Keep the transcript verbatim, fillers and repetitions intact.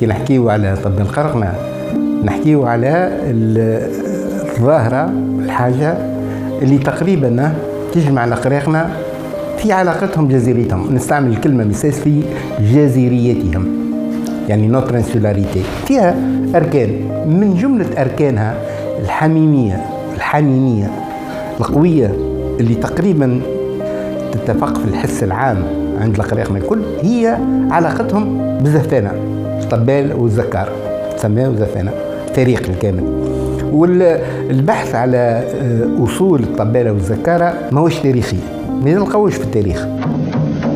كي نحكيو على طب القرقنة نحكيو على الظاهرة الحاجة اللي تقريبا تجمع القراقنة في علاقتهم بجزيرتهم. نستعمل الكلمة مساس في جزيريتهم، يعني نوتر انسولاريتي. فيها أركان، من جملة أركانها الحميمية الحميمية القوية اللي تقريبا تتفق في الحس العام عند القراقنة الكل، هي علاقتهم بالزفانة، الطبال والزكار تسميه زفانة فريق الكامل. والبحث على أصول الطبالة والزكارة ماهوش تاريخي، ما نلقاوش في التاريخ.